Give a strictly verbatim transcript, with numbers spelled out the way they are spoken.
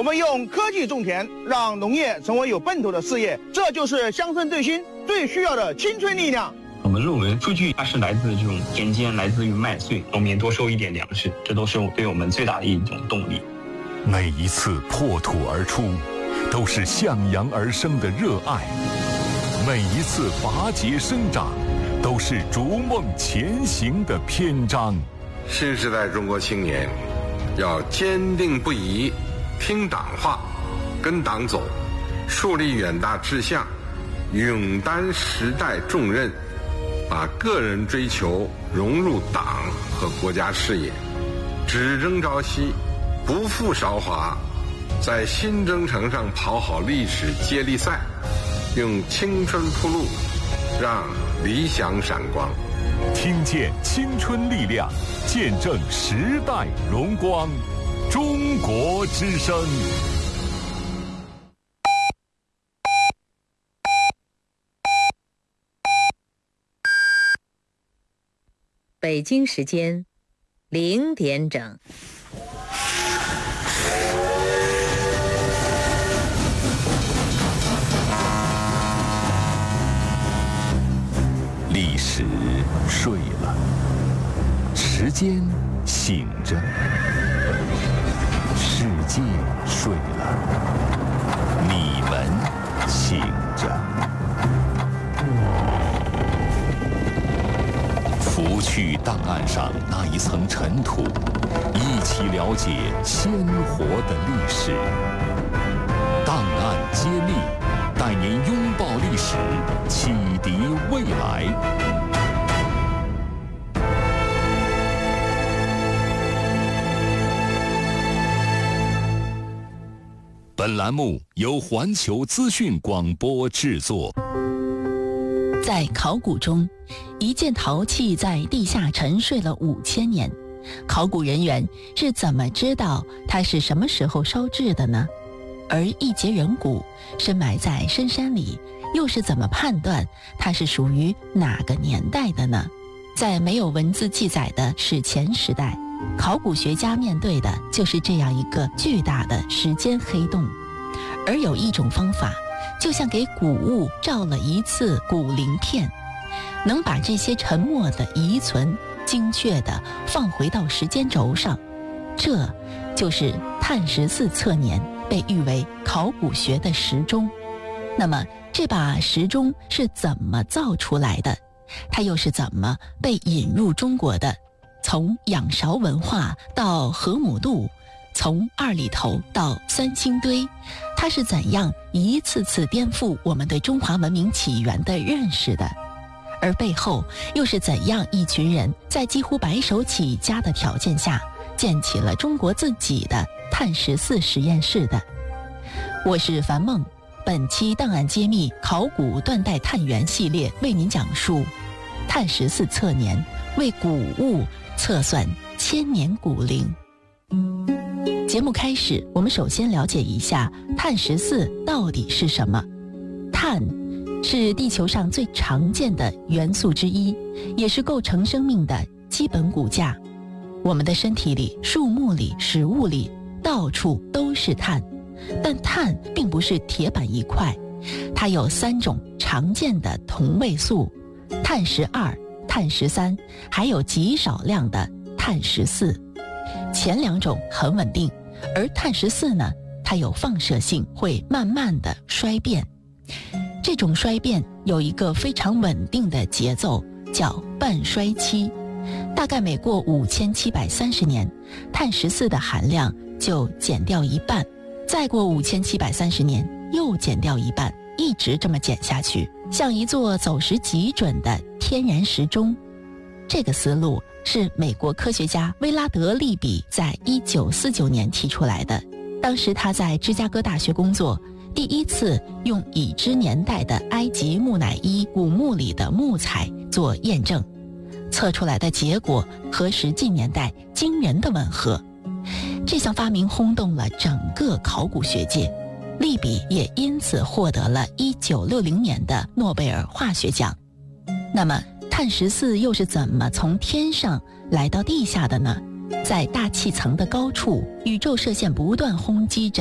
我们用科技种田，让农业成为有奔头的事业，这就是乡村振兴最需要的青春力量。 我们认为数据它是来自这种田间，来自于麦穗，农民多收一点粮食，这都是对我们最大的一种动力。 每一次破土而出，都是向阳而生的热爱；每一次拔节生长，都是逐梦前行的篇章。 新时代中国青年要坚定不移，听党话，跟党走，树立远大志向，勇担时代重任，把个人追求融入党和国家事业，只争朝夕，不负韶华，在新征程上跑好历史接力赛，用青春铺路，让理想闪光。 听见青春力量，见证时代荣光。中国之声。 北京时间零点整。 历史睡了，时间醒着，世界睡了，你们醒着。拂去档案上那一层尘土，一起了解鲜活的历史。档案揭秘，带您拥抱历史，启迪未来。本栏目由环球资讯广播制作。 在考古中，一件陶器在地下沉睡了五千年，考古人员是怎么知道它是什么时候烧制的呢？而一节人骨深埋在深山里，又是怎么判断它是属于哪个年代的呢？在没有文字记载的史前时代，考古学家面对的就是这样一个巨大的时间黑洞。而有一种方法，就像给古物照了一次古鳞片，能把这些沉没的遗存精确地放回到时间轴上，这就是碳十四测年，被誉为考古学的时钟。那么这把时钟是怎么造出来的？它又是怎么被引入中国的？从仰韶文化到河姆渡，从二里头到三星堆，它是怎样一次次颠覆我们对中华文明起源的认识的？而背后又是怎样一群人在几乎白手起家的条件下，建起了中国自己的碳十四实验室的？我是樊梦，本期档案揭秘考古断代探源系列为您讲述碳十四测年，为古物测算千年古龄。节目开始，我们首先了解一下碳十四到底是什么。碳是地球上最常见的元素之一，也是构成生命的基本骨架。我们的身体里、树木里、食物里，到处都是碳。但碳并不是铁板一块，它有三种常见的同位素：碳十二、碳十三，还有极少量的碳十四。前两种很稳定，而碳十四呢，它有放射性，会慢慢的衰变。这种衰变有一个非常稳定的节奏，叫半衰期。大概每过五千七百三十年，碳十四的含量就减掉一半，再过五千七百三十年又减掉一半，一直这么减下去，像一座走时极准的天然时钟。这个思路是美国科学家威拉德·利比在一九四九年提出来的。当时他在芝加哥大学工作，第一次用已知年代的埃及木乃伊古墓里的木材做验证，测出来的结果和实际年代惊人的吻合。这项发明轰动了整个考古学界，利比也因此获得了一九六零年的诺贝尔化学奖。那么碳十四又是怎么从天上来到地下的呢？在大气层的高处，宇宙射线不断轰击着